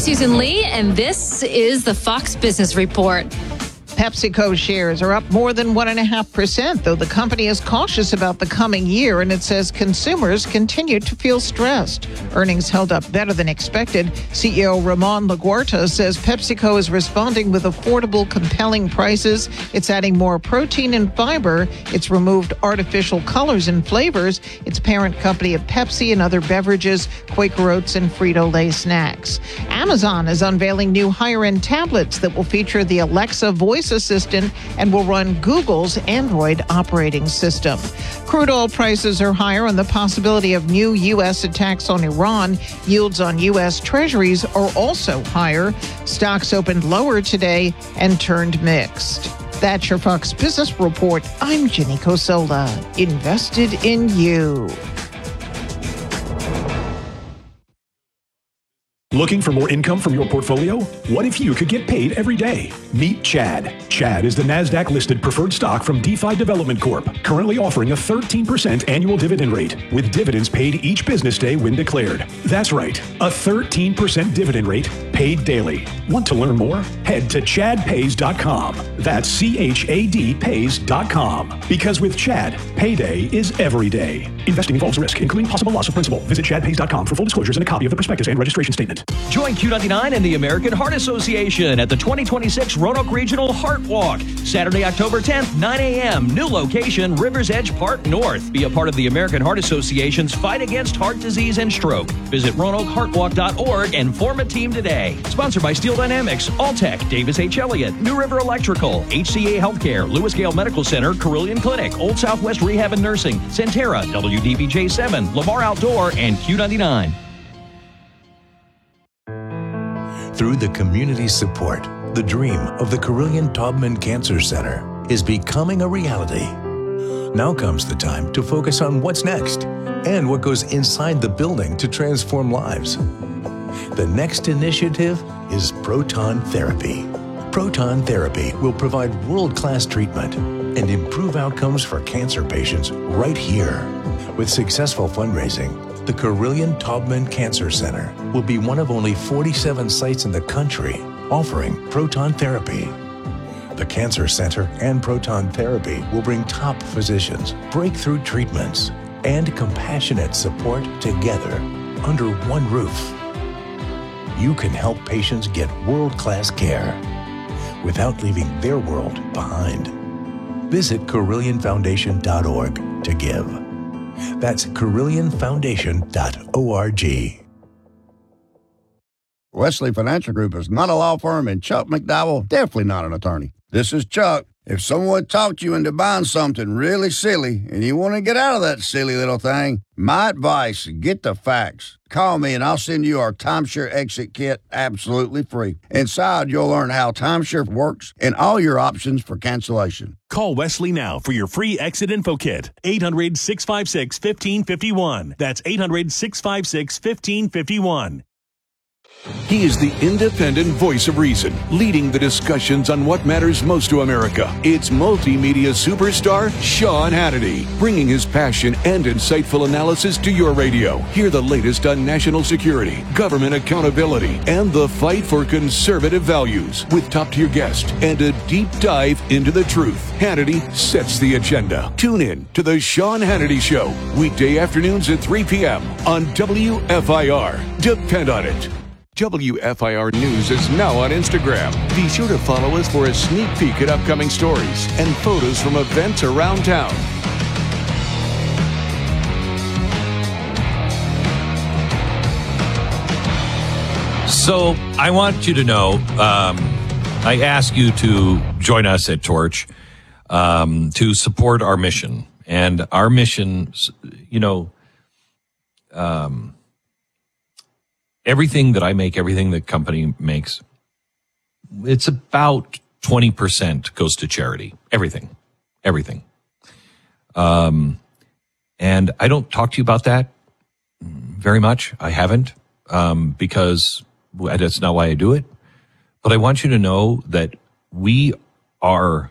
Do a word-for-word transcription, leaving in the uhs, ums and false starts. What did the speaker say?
Susan Lee, and this is the Fox Business Report. PepsiCo shares are up more than one point five percent, though the company is cautious about the coming year, and it says consumers continue to feel stressed. Earnings held up better than expected. C E O Ramon Laguarta says PepsiCo is responding with affordable, compelling prices. It's adding more protein and fiber. It's removed artificial colors and flavors. Its parent company of Pepsi and other beverages, Quaker Oats and Frito-Lay snacks. Amazon is unveiling new higher-end tablets that will feature the Alexa voice assistant and will run Google's Android operating system. Crude oil prices are higher on the possibility of new U S attacks on Iran. Yields on U S treasuries are also higher. Stocks opened lower today and turned mixed. That's your Fox Business Report. I'm Jenny Cosola. Invested in you. Looking for more income from your portfolio? What if you could get paid every day? Meet Chad. Chad is the NASDAQ-listed preferred stock from DeFi Development Corp, currently offering a thirteen percent annual dividend rate, with dividends paid each business day when declared. That's right, a thirteen percent dividend rate paid daily. Want to learn more? Head to chad pays dot com. That's C H A D pays dot com. Because with Chad, payday is every day. Investing involves risk, including possible loss of principal. Visit chad pays dot com for full disclosures and a copy of the prospectus and registration statement. Join Q ninety-nine and the American Heart Association at the twenty twenty-six Roanoke Regional Heart Walk, Saturday, October tenth, nine a.m. New location, Rivers Edge Park North. Be a part of the American Heart Association's fight against heart disease and stroke. Visit roanoke heart walk dot org and form a team today. Sponsored by Steel Dynamics, Alltech, Davis H. Elliott, New River Electrical, H C A Healthcare, Lewis Gale Medical Center, Carillion Clinic, Old Southwest Rehab and Nursing, Centera, W D B J seven, Lamar Outdoor, and Q ninety-nine. Through the community support, the dream of the Carillion Taubman Cancer Center is becoming a reality. Now comes the time to focus on what's next and what goes inside the building to transform lives. The next initiative is proton therapy. Proton therapy will provide world-class treatment and improve outcomes for cancer patients right here. With successful fundraising, the Carillion Taubman Cancer Center will be one of only forty-seven sites in the country offering proton therapy. The Cancer Center and proton therapy will bring top physicians, breakthrough treatments, and compassionate support together under one roof. You can help patients get world-class care without leaving their world behind. Visit carillion foundation dot org to give. That's carillion foundation dot org. Wesley Financial Group is not a law firm, and Chuck McDowell definitely not an attorney. This is Chuck. If someone talked you into buying something really silly and you want to get out of that silly little thing, my advice, get the facts. Call me and I'll send you our Timeshare Exit Kit absolutely free. Inside, you'll learn how timeshare works and all your options for cancellation. Call Wesley now for your free exit info kit. eight hundred, six five six, one five five one. That's eight hundred, six five six, one five five one. He is the independent voice of reason, leading the discussions on what matters most to America. It's multimedia superstar Sean Hannity, bringing his passion and insightful analysis to your radio. Hear the latest on national security, government accountability, and the fight for conservative values with top-tier guests and a deep dive into the truth. Hannity sets the agenda. Tune in to the Sean Hannity Show, weekday afternoons at three p.m. on W F I R. Depend on it. W F I R News is now on Instagram. Be sure to follow us for a sneak peek at upcoming stories and photos from events around town. So I want you to know, um, I ask you to join us at Torch um, to support our mission. And our mission, you know, um, everything that I make, everything the company makes, it's about twenty percent goes to charity. Everything. Everything. Um, and I don't talk to you about that very much. I haven't, um, because that's not why I do it. But I want you to know that we are